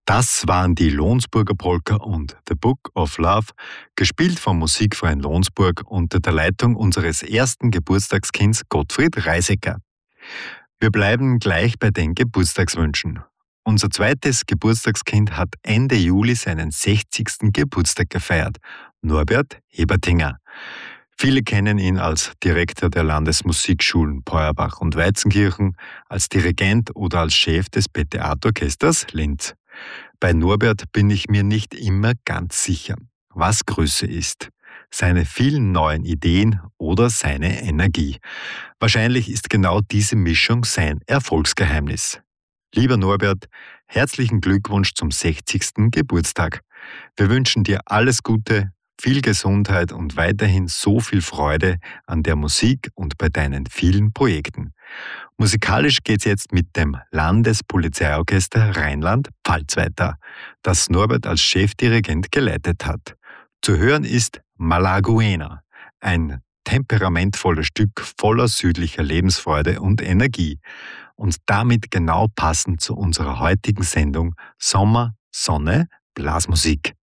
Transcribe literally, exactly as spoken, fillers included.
Das waren die Lohnsburger Polka und The Book of Love, gespielt vom Musikverein Lohnsburg unter der Leitung unseres ersten Geburtstagskinds Gottfried Reisecker. Wir bleiben gleich bei den Geburtstagswünschen. Unser zweites Geburtstagskind hat Ende Juli seinen sechzigsten Geburtstag gefeiert, Norbert Hebertinger. Viele kennen ihn als Direktor der Landesmusikschulen Peuerbach und Weizenkirchen, als Dirigent oder als Chef des P T A-Orchesters Linz. Bei Norbert bin ich mir nicht immer ganz sicher, was größer ist. Seine vielen neuen Ideen oder seine Energie. Wahrscheinlich ist genau diese Mischung sein Erfolgsgeheimnis. Lieber Norbert, herzlichen Glückwunsch zum sechzigsten Geburtstag. Wir wünschen dir alles Gute, viel Gesundheit und weiterhin so viel Freude an der Musik und bei deinen vielen Projekten. Musikalisch geht's jetzt mit dem Landespolizeiorchester Rheinland-Pfalz weiter, das Norbert als Chefdirigent geleitet hat. Zu hören ist Malaguena, ein temperamentvolles Stück voller südlicher Lebensfreude und Energie und damit genau passend zu unserer heutigen Sendung Sommer, Sonne, Blasmusik.